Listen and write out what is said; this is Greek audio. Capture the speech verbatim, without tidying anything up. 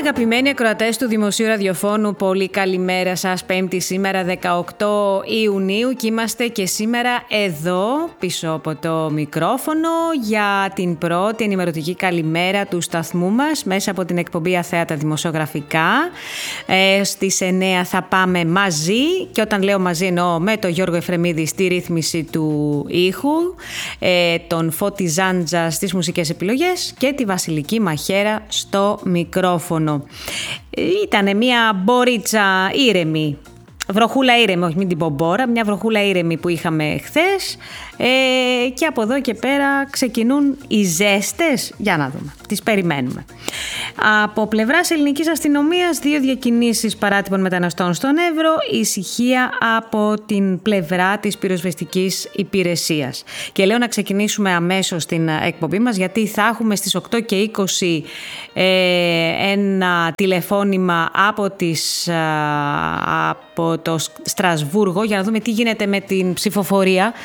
Αγαπημένοι ακροατές του Δημοσίου Ραδιοφώνου, πολύ καλημέρα σας. Πέμπτη σήμερα δεκαοκτώ Ιουνίου και είμαστε και σήμερα εδώ πίσω από το μικρόφωνο για την πρώτη ενημερωτική καλημέρα του σταθμού μας μέσα από την εκπομπή Αθέατα Δημοσιογραφικά. Ε, στις εννέα θα πάμε μαζί, και όταν λέω μαζί εννοώ με τον Γιώργο Εφρεμίδη στη ρύθμιση του ήχου, ε, τον Φώτη Ζάντζα στις μουσικές επιλογές και τη Βασιλική Μαχέρα στο μικρόφωνο. Ήτανε μια μπορίτσα ήρεμη, βροχούλα ήρεμη, όχι μην την πω μπόρα, μια βροχούλα ήρεμη που είχαμε χθες, ε, και από εδώ και πέρα ξεκινούν οι ζέστες, για να δούμε, τις περιμένουμε. Από πλευράς ελληνικής αστυνομίας, δύο διακινήσεις παράτυπων μεταναστών στον Εύρο, ησυχία από την πλευρά της πυροσβεστικής υπηρεσίας. Και λέω να ξεκινήσουμε αμέσως την εκπομπή μας, γιατί θα έχουμε στις οκτώ και είκοσι ε, ένα τηλεφώνημα από, τις, α, από το Στρασβούργο για να δούμε τι γίνεται με την ψηφοφορία